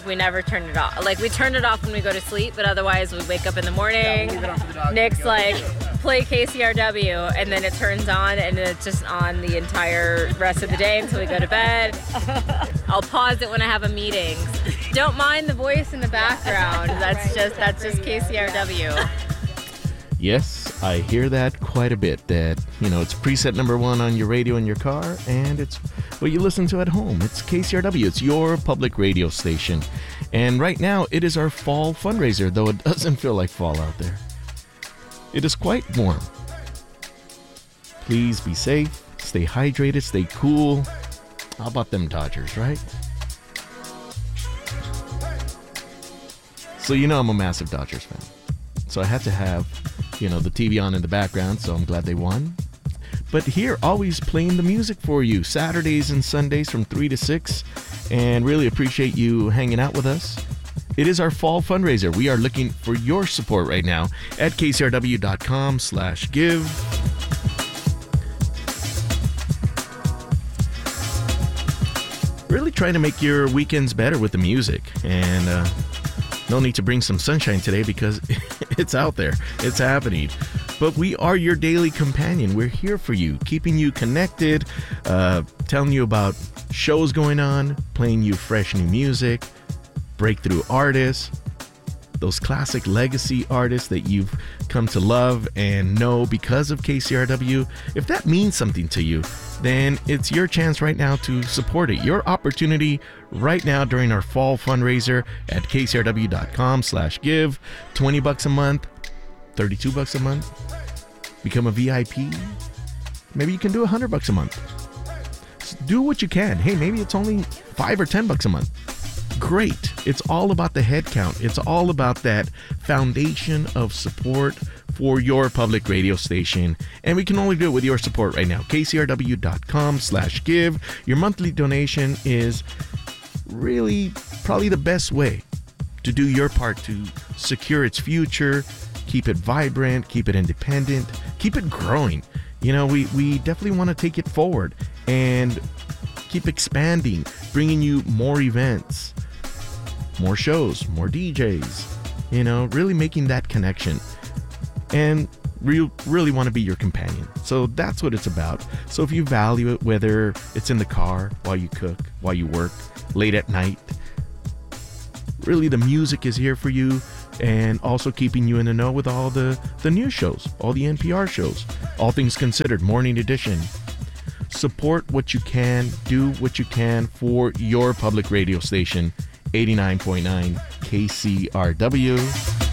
we never turn it off. Like, we turn it off when we go to sleep, but otherwise we wake up in the morning. Nick's like, play KCRW, and then it turns on, and it's just on the entire rest of the day until we go to bed. I'll pause it when I have a meeting. Don't mind the voice in the background. That's just KCRW. Yes, I hear that quite a bit, that, it's preset number 1 on your radio in your car, and it's what you listen to at home. It's KCRW. It's your public radio station. And right now, it is our fall fundraiser, though it doesn't feel like fall out there. It is quite warm. Please be safe, stay hydrated, stay cool. How about them Dodgers, right? So I'm a massive Dodgers fan. So I had to have, the TV on in the background, so I'm glad they won. But here, always playing the music for you, Saturdays and Sundays from 3 to 6, and really appreciate you hanging out with us. It is our fall fundraiser. We are looking for your support right now at kcrw.com/give. Really trying to make your weekends better with the music, and no need to bring some sunshine today because it's out there. It's happening. But we are your daily companion. We're here for you, keeping you connected, telling you about shows going on, playing you fresh new music, breakthrough artists, those classic legacy artists that you've come to love and know because of KCRW. If that means something to you, then it's your chance right now to support it. Your opportunity right now during our fall fundraiser at kcrw.com/give. $20 a month, $32 a month. Become a VIP. Maybe you can do $100 a month. Do what you can. Hey, maybe it's only $5 or $10 a month. Great. It's all about the head count. It's all about that foundation of support for your public radio station. And we can only do it with your support right now. kcrw.com/give. Your monthly donation is really probably the best way to do your part to secure its future, keep it vibrant, keep it independent, keep it growing. We definitely want to take it forward and keep expanding, bringing you more events, more shows, more DJs, really making that connection. And really want to be your companion. So that's what it's about. So if you value it, whether it's in the car, while you cook, while you work, late at night, really the music is here for you, and also keeping you in the know with all the news shows, all the NPR shows, All Things Considered, Morning Edition. Support what you can, do what you can for your public radio station, 89.9 KCRW.